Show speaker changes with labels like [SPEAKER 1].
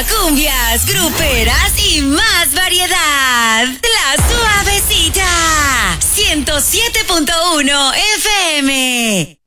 [SPEAKER 1] cumbias, gruperas y más variedad. La Suavecita. 107.1 FM.